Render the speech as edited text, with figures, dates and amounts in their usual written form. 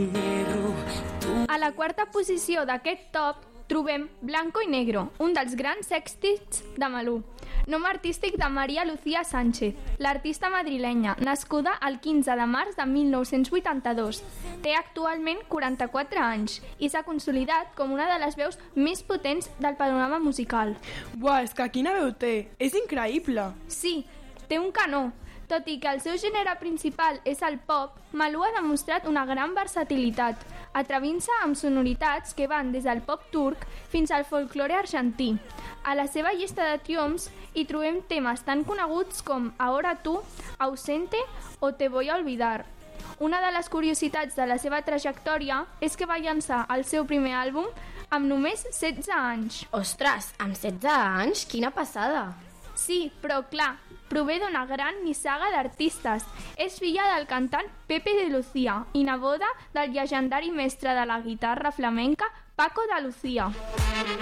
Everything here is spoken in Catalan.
A la quarta posició d'aquest top trobem Blanco y Negro, un dels grans èxits de Malú. Nom artístic de María Lucía Sánchez, l'artista madrilenya, nascuda el 15 de març de 1982. Té actualment 44 anys i s'ha consolidat com una de les veus més potents del panorama musical. Buah, és que quina veu té! És increïble! Sí, té un canó. Tot i que el seu gènere principal és el pop, Malú ha demostrat una gran versatilitat, atrevint-se amb sonoritats que van des del pop turc fins al folklore argentí. A la seva llista de triomfs hi trobem temes tan coneguts com Ahora tú, Ausente o Te voy a olvidar. Una de les curiositats de la seva trajectòria és que va llançar el seu primer àlbum amb només 16 anys. Ostres, amb 16 anys? Quina passada! Sí, però clar, prové d'una gran nissaga d'artistes. És filla del cantant Pepe de Lucía i neboda del llegendari mestre de la guitarra flamenca Paco de Lucía.